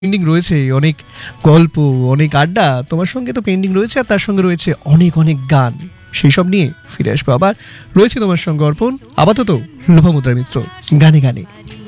Pending রয়েছে অনেক গল্প, অনেক আড্ডা তোমার সঙ্গে তো পেন্ডিং রয়েছে, আর তার সঙ্গে রয়েছে অনেক অনেক গান। সেই সব নিয়ে ফিরে আসবো আবার। রয়েছে তোমার সঙ্গে অর্পণ, আপাতত লোপামুদ্রা মিত্র গানে গানে।